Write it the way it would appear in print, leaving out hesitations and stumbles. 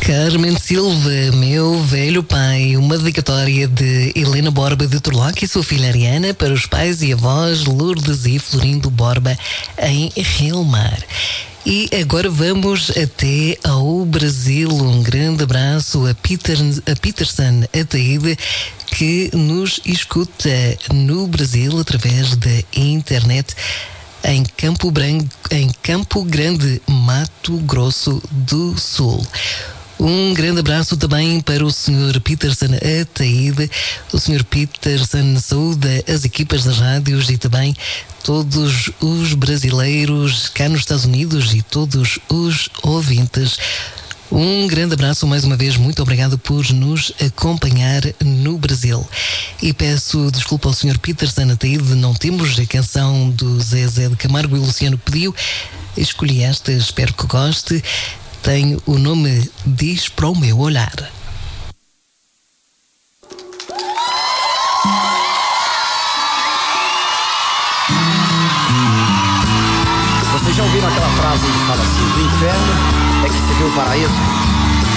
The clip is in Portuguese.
Carmen Silva, meu velho pai, uma dedicatória de Helena Borba de Turlock e sua filha Ariana para os pais e avós Lourdes e Florindo Borba em Rilmar. E agora vamos até ao Brasil. Um grande abraço a Peterson Ataíde, que nos escuta no Brasil através da internet em Campo Grande, Mato Grosso do Sul. Um grande abraço também para o Sr. Peterson Ataíde. O Sr. Peterson saúda as equipas das rádios e também todos os brasileiros cá nos Estados Unidos e todos os ouvintes. Um grande abraço mais uma vez, muito obrigado por nos acompanhar no Brasil. E peço desculpa ao Sr. Peterson Ataíde, não temos a canção do Zezé de Camargo e Luciano que pediu. Escolhi esta, espero que goste. Tem o nome Diz para o Meu Olhar. Vocês já ouviram aquela frase que fala assim: do inferno é que se vê o paraíso?